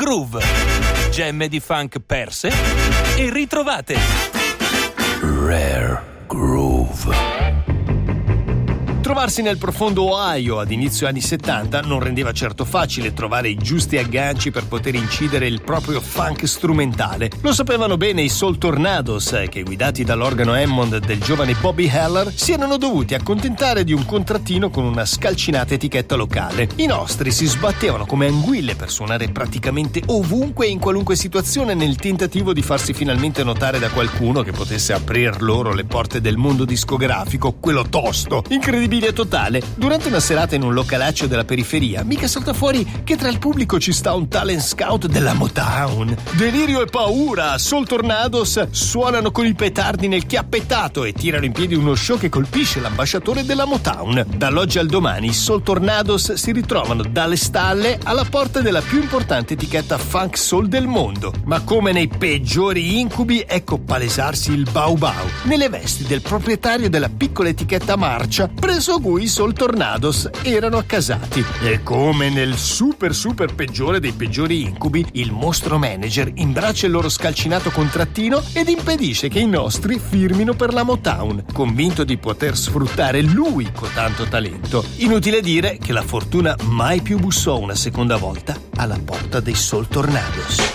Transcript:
Groove. Gemme di funk perse e ritrovate. Rare Groove. Trovarsi nel profondo Ohio ad inizio anni 70 non rendeva certo facile trovare i giusti agganci per poter incidere il proprio funk strumentale. Lo sapevano bene i Soul Tornadoes, che guidati dall'organo Hammond del giovane Bobby Heller si erano dovuti accontentare di un contrattino con una scalcinata etichetta locale. I nostri si sbattevano come anguille per suonare praticamente ovunque e in qualunque situazione nel tentativo di farsi finalmente notare da qualcuno che potesse aprir loro le porte del mondo discografico, quello tosto, incredibile totale. Durante una serata in un localaccio della periferia mica salta fuori che tra il pubblico ci sta un talent scout della Motown. Delirio e paura, Soul Tornadoes suonano con i petardi nel chiappettato e tirano in piedi uno show che colpisce l'ambasciatore della Motown. Dall'oggi al domani i Soul Tornadoes si ritrovano dalle stalle alla porta della più importante etichetta funk soul del mondo. Ma come nei peggiori incubi, ecco palesarsi il Bau Bau nelle vesti del proprietario della piccola etichetta Marcia, preso a cui i Soul Tornadoes erano accasati. E come nel super peggiore dei peggiori incubi, il mostro manager imbraccia il loro scalcinato contrattino ed impedisce che i nostri firmino per la Motown, convinto di poter sfruttare lui con tanto talento. Inutile dire che la fortuna mai più bussò una seconda volta alla porta dei Soul Tornadoes.